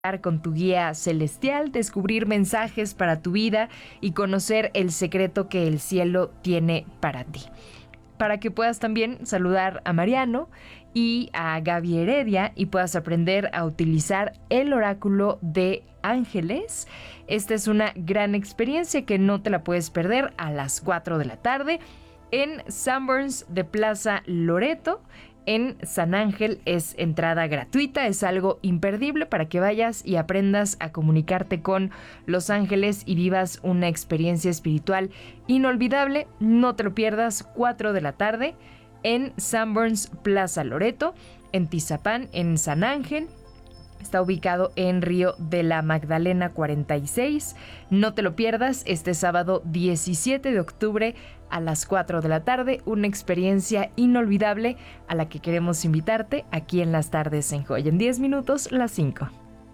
con tu guía celestial, descubrir mensajes para tu vida y conocer el secreto que el cielo tiene para ti. Para que puedas también saludar a Mariano y a Gaby Heredia y puedas aprender a utilizar el oráculo de ángeles. Esta es una gran experiencia que no te la puedes perder a las 4 de la tarde en Sanborns de Plaza Loreto. En San Ángel es entrada gratuita, es algo imperdible para que vayas y aprendas a comunicarte con los ángeles y vivas una experiencia espiritual inolvidable. No te lo pierdas, 4 de la tarde en Sanborns Plaza Loreto, en Tizapán, en San Ángel. Está ubicado en Río de la Magdalena 46. No te lo pierdas este sábado 17 de octubre a las 4 de la tarde. Una experiencia inolvidable a la que queremos invitarte aquí en Las Tardes en Joya. En 10 minutos, las 5.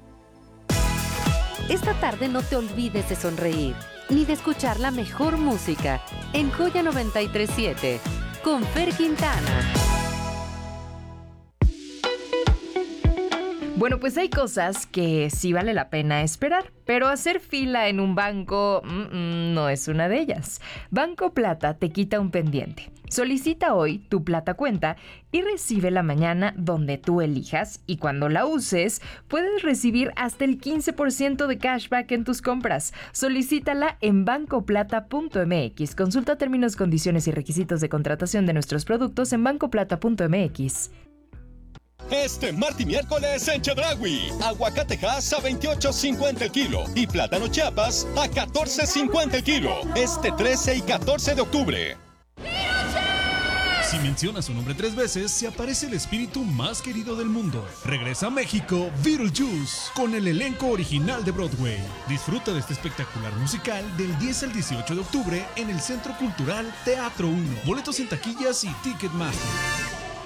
Esta tarde no te olvides de sonreír ni de escuchar la mejor música en Joya 93.7 con Fer Quintana. Bueno, pues hay cosas que sí vale la pena esperar, pero hacer fila en un banco no es una de ellas. Banco Plata te quita un pendiente. Solicita hoy tu Plata Cuenta y recíbela mañana donde tú elijas, y cuando la uses puedes recibir hasta el 15% de cashback en tus compras. Solicítala en bancoplata.mx. Consulta términos, condiciones y requisitos de contratación de nuestros productos en bancoplata.mx. Este martes y miércoles en Chedraui, aguacatejas a $28.50 el kilo y plátano Chiapas a $14.50 el kilo. Este 13 y 14 de octubre. Si mencionas su nombre 3 veces, se aparece el espíritu más querido del mundo. Regresa a México Beetlejuice con el elenco original de Broadway. Disfruta de este espectacular musical del 10 al 18 de octubre en el Centro Cultural Teatro 1. Boletos en taquillas y Ticketmaster.